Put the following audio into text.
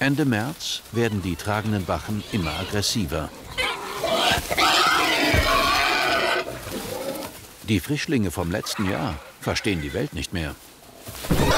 Ende März werden die tragenden Bachen immer aggressiver. Die Frischlinge vom letzten Jahr verstehen die Welt nicht mehr.